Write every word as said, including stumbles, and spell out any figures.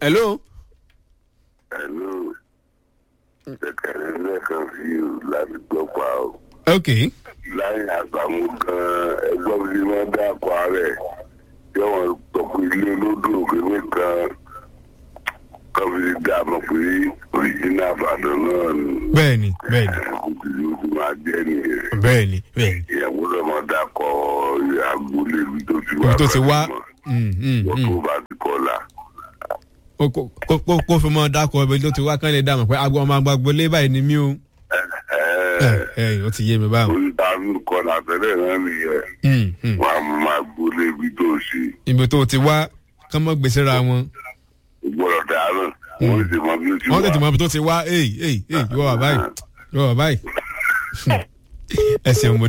hello. hello ṣẹ̀kẹ̀rẹ̀ lẹ́ẹ̀kan sí i láti gbọ́ pa o. ok. láyé àgbàmú gan ẹgbọ́n mi máa ń dákọ̀ ààrẹ tí wọ́n sọ pé ilé olódò òkèwé kan kan fi dá mọ̀ pé oríṣiríṣi àbàdàn náà ni. bẹ́ẹ̀ni bẹ́ẹ̀ni. òkèlè ó ti máa jẹ́ nìyẹn. bẹ́ẹ̀ni bẹ́ẹ̀ni. ìyàwó rẹ̀ máa dákọ̀ agboolé ibi tó ti wá. ibi tó ti wá. wọ́n tó bá ti kọ́ la. kó fi mọ́ dákọ̀ ibi tó ti wá kán lè dá mọ̀ pé agbó ọmọ agbágbólé báyìí ni mí o. ẹ ẹ ó ti yé mi báwo. olùdarí kọ́ làtẹ̀lẹ̀ náà nìyẹn. wọ́n á máa gbolé ibi tó ṣe. ibi tó ti wá kán mọ́ gbèsè ra wọn. ìgbọ́dọ̀ dáná wọ́n ti mọ bí ó ti wá. wọ́n tètè mọ ibi tó ti wá. ey ey ey ìwọ wà báyìí ìwọ wà báyìí. ẹ ṣeun mo